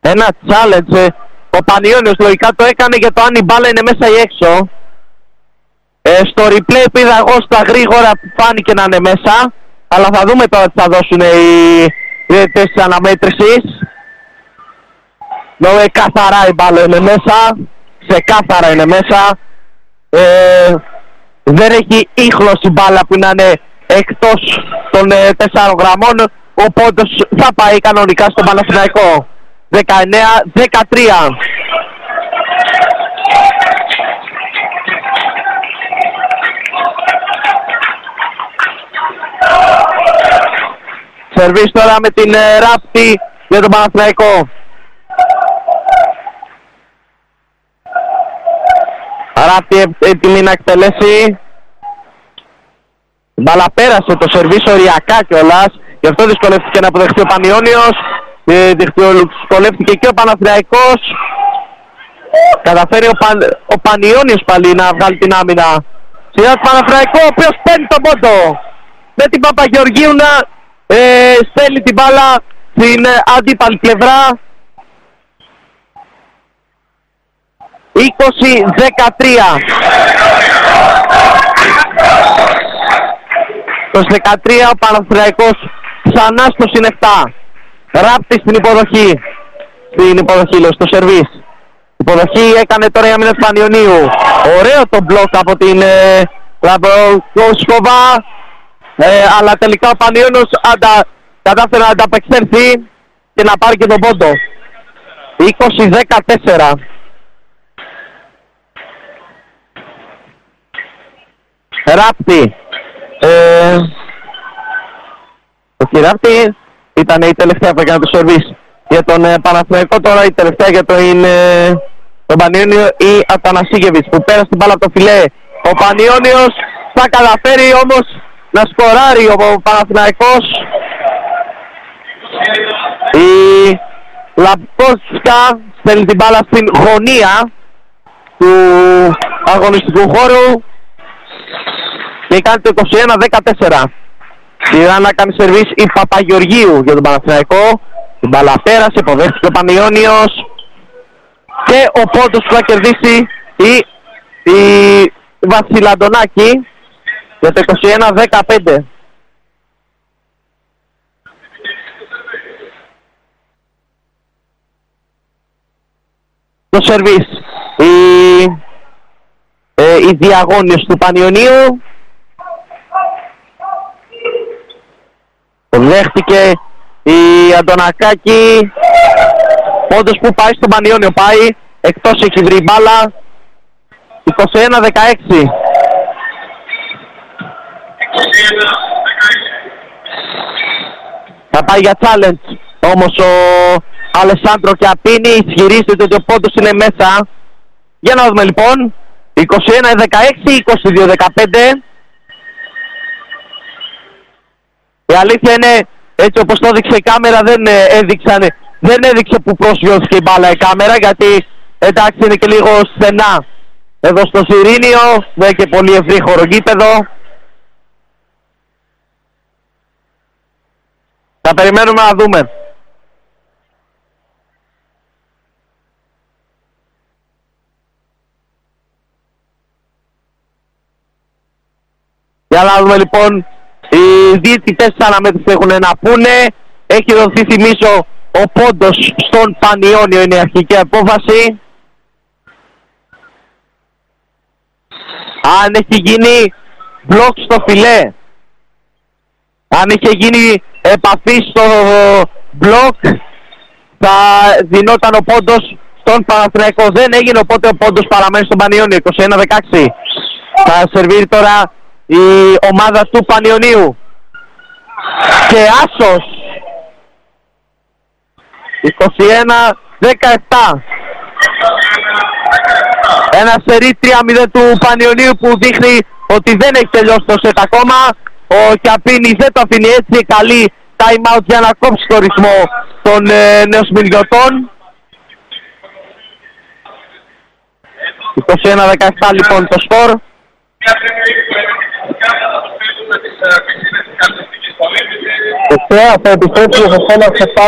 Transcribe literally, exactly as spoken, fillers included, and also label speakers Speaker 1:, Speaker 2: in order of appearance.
Speaker 1: ένα challenge. Ο Πανιώνιος λογικά το έκανε για το αν η μπάλα είναι μέσα ή έξω. Ε, στο replay που είδα εγώ στα γρήγορα φάνηκε να είναι μέσα. Αλλά θα δούμε τώρα τι θα δώσουν οι διαιτητές της αναμέτρησης. Νομίζω καθαρά η μπάλα είναι μέσα. Ξεκάθαρα είναι μέσα. Ε, δεν έχει ίχνος η μπάλα που να είναι εκτός των ε, τεσσάρων γραμμών. Ο πόντος θα πάει κανονικά στο Παναθηναϊκό. δεκαεννέα δεκατρία. Σερβίς τώρα με την ε, Ράπτη για τον Παναθηναϊκό. Ράπτη έτοιμη να εκτελέσει. Μπαλά πέρασε το σερβίς οριακά κιόλας. Γι' αυτό δυσκολεύτηκε να αποδεχτεί ο Πανιώνιος. Ε, δυσκολεύτηκε και ο Παναθηναϊκός. Καταφέρει ο, Παν, ο Πανιώνιος πάλι να βγάλει την άμυνα. Σειρά του Παναθηναϊκού, ο οποίος παίρνει τον πόντο. Με την Παπαγεωργίου να ε, στέλνει την μπάλα στην ε, αντίπαλη πλευρά. είκοσι δεκατρία. Το δεκατρία ο Παναθηναϊκός ξανά στο συν επτά. Ράπτη στην υποδοχή. Στην υποδοχή λέω, στο σερβίς. Υποδοχή έκανε τώρα η άμυνα του Πανιωνίου. Ωραίο το μπλοκ από την ε, Λαμπροκόσκοβα. Ε, αλλά τελικά ο Πανιώνιος αντα, κατάφερε να ανταπεξέλθει και να πάρει και τον πόντο. είκοσι δεκατέσσερα. Ράπτη. Ε, ο Ράπτη ήταν η τελευταία που έκανε το σερβίς για τον ε, Παναθηναϊκό. Τώρα η τελευταία για τον, ε, τον Πανιώνιο η Αθανασίγεβιτς που πέρασε την μπάλα από το φιλέ. Ο Πανιώνιος θα καταφέρει όμως να σκοράρει ο Παναθηναϊκός. Η Λαμπόσκα στέλνει την μπάλα στην γωνία του αγωνιστικού χώρου και κάνει το είκοσι ένα δεκατέσσερα. Σειρά να κάνει σερβίς η Παπαγεωργίου για τον Παναθηναϊκό. Την μπάλα πέρασε, υποδέχτηκε ο Πανιώνιος και ο πόντος που θα κερδίσει η, η Βασιλαντονάκη για το είκοσι ένα δεκαπέντε. Το σερβίς η, ε, η διαγώνιος του Πανιωνίου. Το δέχτηκε η Αντωνακάκη. Πόντος που πάει στον Πανιώνιο, πάει εκτός, έχει βρει μπάλα. είκοσι ένα δεκαέξι. Θα πάει για challenge όμως ο Αλεσάντρο Κιαπίνη. Ισχυρίζεται ότι ο πόντος είναι μέσα. Για να δούμε λοιπόν. είκοσι ένα δεκαέξι, είκοσι δύο δεκαπέντε. Η αλήθεια είναι, έτσι όπως το έδειξε η κάμερα, δεν έδειξαν, δεν έδειξε που προσγειώθηκε η μπάλα η κάμερα, γιατί εντάξει είναι και λίγο στενά εδώ στο Σιρήνιο, δεν και πολύ ευρύ χωρογήπεδο. Θα περιμένουμε να δούμε. Για να δούμε λοιπόν. Οι διαιτητές της αναμέτρησης έχουν να πούνε. Έχει δοθεί, θυμίσω, ο πόντος στον Πανιώνιο, είναι η αρχική απόφαση. Αν έχει γίνει μπλοκ στο φιλέ, αν είχε γίνει επαφή στο μπλοκ, θα δινόταν ο πόντος στον Παναθηναϊκό. Δεν έγινε, οπότε ο πόντος παραμένει στον Πανιώνιο. είκοσι ένα δεκαέξι. Θα σερβίρει τώρα η ομάδα του Πανιωνίου και άσος. είκοσι ένα δεκαεπτά. Ένα σερί τρία μηδέν του Πανιωνίου που δείχνει ότι δεν έχει τελειώσει το σετ ακόμα. Ο Κιαπίνης δεν το αφήνει έτσι, καλή time out για να κόψει το ρυθμό των ε, νεοσμιλιωτών. είκοσι ένα δεκαεπτά λοιπόν το σκορ. Και θα επιστρέψει ο Χριστένας